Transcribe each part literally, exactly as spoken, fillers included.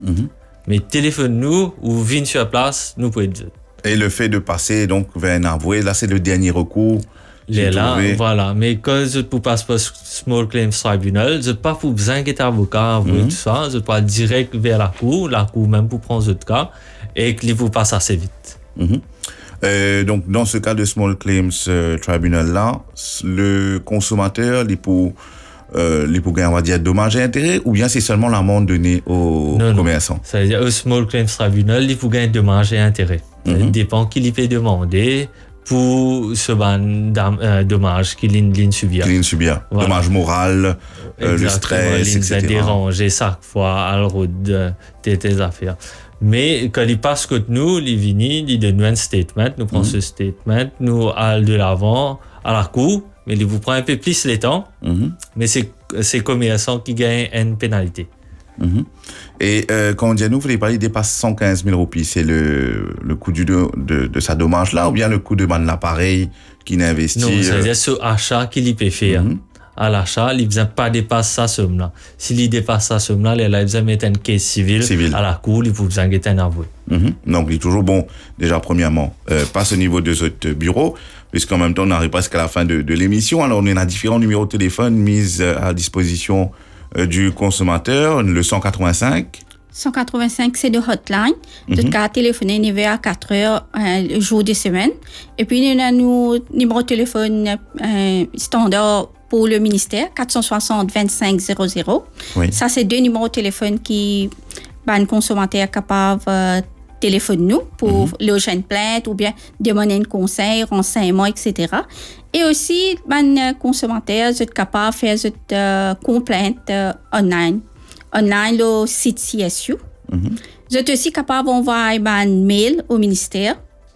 Mm-hmm. Mais téléphone-nous ou viens sur place, nous pouvons dire. Et le fait de passer donc vers un avoué, là, c'est le dernier recours. Les là, voilà. Mais quand je ne passe pas Small Claims Tribunal, je ne pas pour besoin d'être avocat, avouer mm-hmm. tout ça. Je dois direct vers la cour, la cour même pour prendre ce cas, et que vous passe assez vite. Mm-hmm. Euh, donc, dans ce cas de Small Claims euh, Tribunal là, le consommateur, il pour Euh, les pour gagner, on va dire, dommages et intérêts, ou bien c'est seulement l'amende donnée aux non, commerçants? Non. C'est-à-dire, au Small Claims Tribunal, il faut gagner dommages et intérêts. Ça mm-hmm. dépend qui il peut demander pour ce ban euh, dommage qu'il vient subir. Qu'il vient subir. Voilà. Dommage moral, euh, le stress, et cetera. Déranger chaque fois à la route de tes affaires. Mais quand il passe contre nous, il vient, il donne un statement, nous prenons mm-hmm. ce statement, nous allons de l'avant à la cour. Mais il vous prend un peu plus le temps, mm-hmm. mais c'est c'est commerçants qui gagnent une pénalité. Mm-hmm. Et euh, quand on dit à nous, vous voulez parler, il dépasse cent quinze mille roupies, c'est le, le coût du, de, de, de sa dommage là, ou bien le coût de l'appareil qu'il investit? Non, c'est-à-dire ce achat qu'il peut faire. Mm-hmm. À l'achat, il ne besoin pas dépasser sa somme là. S'il dépasse sa somme là, il a besoin de mettre une caisse civile, civile à la cour, il faut besoin de un avoué. Mm-hmm. Donc, il est toujours bon, déjà, premièrement, euh, passe au niveau de ce bureau, puisqu'en même temps, on arrive presque à la fin de, de l'émission. Alors, on a différents numéros de téléphone mis à disposition euh, du consommateur. Le cent quatre-vingt-cinq. cent quatre-vingt-cinq, c'est de hotline. Mm-hmm. Tu as téléphoné neuf heures à quatre heures, euh, le jour de semaine. Et puis, on a nos numéros de téléphone euh, standard pour le ministère, quatre cent soixante, vingt-cinq zéro zéro. Oui. Ça, c'est deux numéros de téléphone qui, ben, consommateur capable euh, téléphone nous pour mm-hmm. loger une plainte ou bien demander un conseil, renseignement, et cetera. Et aussi, ben, consommateur, vous êtes capable de faire cette euh, complainte euh, online. Online, le site C S U. Mm-hmm. Vous êtes aussi capable d'envoyer un mail au ministère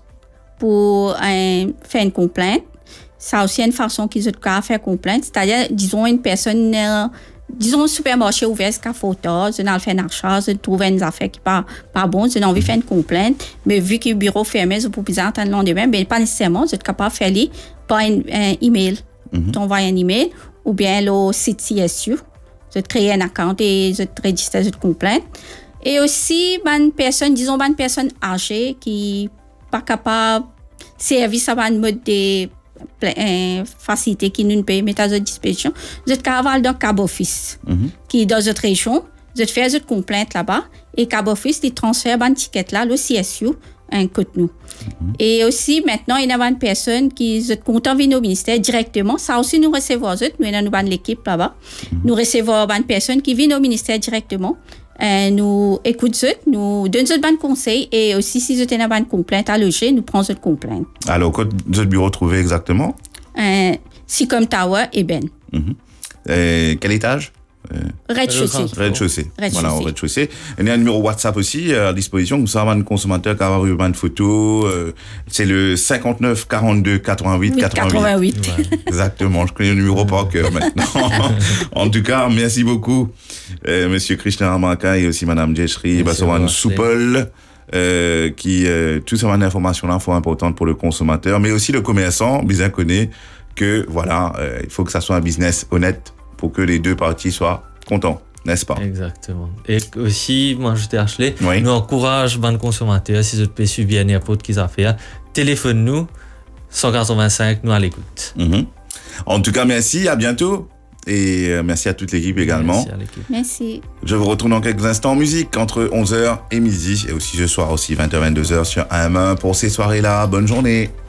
pour euh, faire une complainte. Ça aussi une façon qu'ils ont de faire complainte. C'est-à-dire, disons, une personne, euh, disons, un supermarché ouvert, c'est qu'à photo, ils ont fait un achat, ils ont trouvé une affaire qui n'est pas, pas bonne, ils ont envie de faire une complainte, mais vu que le bureau est fermé, ils ont pu attendre le lendemain, mais pas nécessairement, ils sont capables de faire les par un, un email. Mm-hmm. Tu envoies un email, ou bien le site C S U, ils ont créé un compte et ils ont registré une complainte. Et aussi, une personne, disons, une personne âgée qui n'est pas capable de servir à un mode de Euh, facilité qui nous paye mettre à notre disposition. Vous êtes capable d'un cab office mm-hmm. qui est dans votre région. Vous êtes fait une complainte là-bas et cab office il transfère une ticket là, le C S U, un code nous. Mm-hmm. Et aussi maintenant il y a une personne qui est content de venir au ministère directement. Ça aussi nous recevons nous nous avons l'équipe là-bas. Mm-hmm. Nous recevons une personne qui vient au ministère directement. Euh, nous écoutons, nous donnons de conseils et aussi si vous avez une complainte à loger, nous prenons une complainte. Alors, quand votre bureau trouvé exactement? Euh, si comme Tower et Ben. Mm-hmm. Et quel étage? Euh, rez-de-chaussée. Rez-de-chaussée. Voilà, au rez-de-chaussée. Il y a un numéro WhatsApp aussi à disposition. Vous savez, un consommateur qui a eu une photo. Euh, c'est le cinquante-neuf quarante-deux quatre-vingt-huit quatre-vingt-huit. quatre-vingt-huit. Ouais. Exactement. Je connais le numéro par cœur maintenant. En tout cas, merci beaucoup, euh, Monsieur Krishna Ramaka et aussi Madame Jeshri Bassovan Soupol. Euh, qui, euh, toutes ces informations-là sont importantes pour le consommateur, mais aussi le commerçant, bien connaît que, voilà, euh, il faut que ça soit un business honnête pour que les deux parties soient contents, n'est-ce pas? Exactement. Et aussi, moi, je t'ai Ashley, oui. nous encourage les consommateurs, si vous pouvez suivre n'importe qu'ils affaires, téléphone-nous, cent quatre-vingt-cinq, nous à l'écoute. Mm-hmm. En tout cas, merci, à bientôt. Et euh, merci à toute l'équipe également. Merci à l'équipe. Merci. Je vous retrouve dans quelques instants en musique entre onze heures et midi et aussi ce soir aussi vingt heures vingt-deux heures sur A M un pour ces soirées-là. Bonne journée.